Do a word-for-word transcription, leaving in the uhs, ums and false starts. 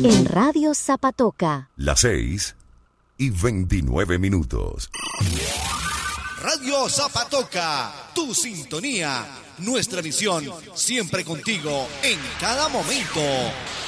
En Radio Zapatoca. Las seis y veintinueve minutos. Radio Zapatoca, tu sintonía, nuestra misión, siempre contigo, en cada momento.